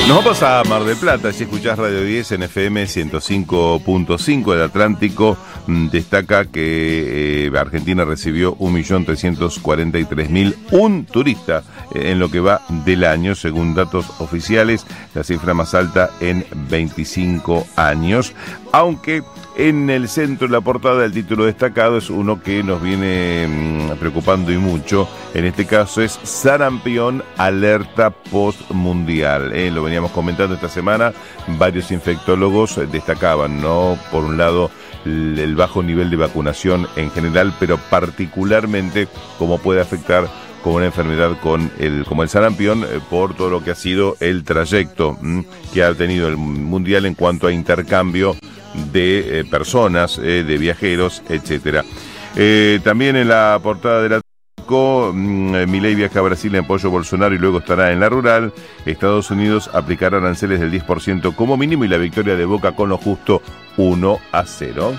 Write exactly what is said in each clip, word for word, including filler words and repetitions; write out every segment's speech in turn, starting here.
Nos vamos a Mar del Plata. Si escuchás Radio diez en F M ciento cinco punto cinco, el Atlántico destaca que eh, Argentina recibió un millón trescientos cuarenta y tres mil un turista eh, en lo que va del año, según datos oficiales, la cifra más alta en veinticinco años, aunque en el centro de la portada el título destacado es uno que nos viene mmm, preocupando y mucho. En este caso es Sarampión, alerta postmundial. Eh, lo veníamos comentando esta semana, varios infectólogos destacaban, ¿no? Por un lado, el bajo nivel de vacunación en general, pero particularmente cómo puede afectar como una enfermedad con el, como el sarampión, eh, por todo lo que ha sido el trayecto mmm, que ha tenido el mundial en cuanto a intercambio de eh, personas, eh, de viajeros, etcétera. Eh, también en la portada de la mmm, Milei viaja a Brasil en apoyo a Bolsonaro y luego estará en la rural. Estados Unidos aplicará aranceles del diez por ciento como mínimo y la victoria de Boca con lo justo uno a cero.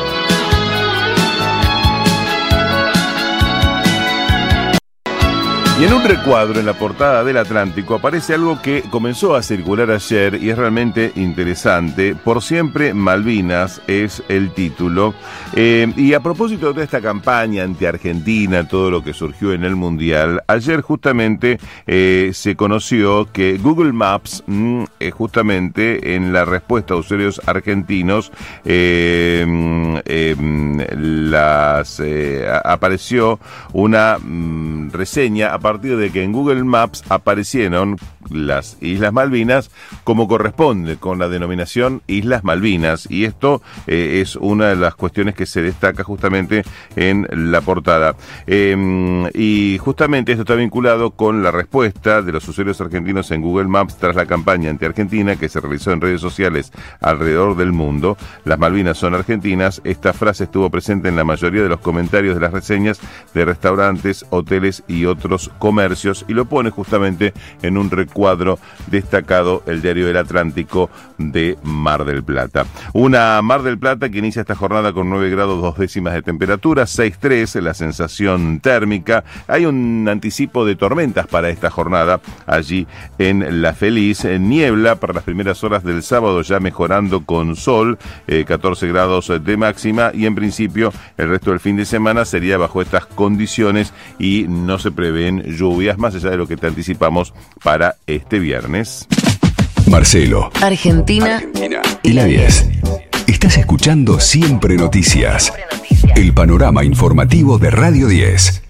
Y en un recuadro en la portada del Atlántico aparece algo que comenzó a circular ayer y es realmente interesante. Por siempre Malvinas es el título. Eh, y a propósito de toda esta campaña anti-Argentina, todo lo que surgió en el Mundial, ayer justamente eh, se conoció que Google Maps, mmm, eh, justamente en la respuesta a usuarios argentinos, eh, eh, las eh, apareció una mmm, reseña a A partir de que en Google Maps aparecieron las Islas Malvinas como corresponde con la denominación Islas Malvinas, y esto eh, es una de las cuestiones que se destaca justamente en la portada, eh, y justamente esto está vinculado con la respuesta de los usuarios argentinos en Google Maps tras la campaña anti-Argentina que se realizó en redes sociales alrededor del mundo. Las Malvinas son argentinas. Esta frase estuvo presente en la mayoría de los comentarios de las reseñas de restaurantes, hoteles y otros comercios, y lo pone justamente en un recuadro destacado el diario del Atlántico de Mar del Plata. Una Mar del Plata que inicia esta jornada con nueve grados dos décimas de temperatura, seis tres la sensación térmica. Hay un anticipo de tormentas para esta jornada allí en La Feliz. Niebla para las primeras horas del sábado, ya mejorando con sol, eh, catorce grados de máxima, y en principio el resto del fin de semana sería bajo estas condiciones y no se prevén lluvias más allá de lo que te anticipamos para este viernes. Marcelo, Argentina, Argentina y la diez. Estás escuchando Siempre Noticias, el panorama informativo de Radio diez.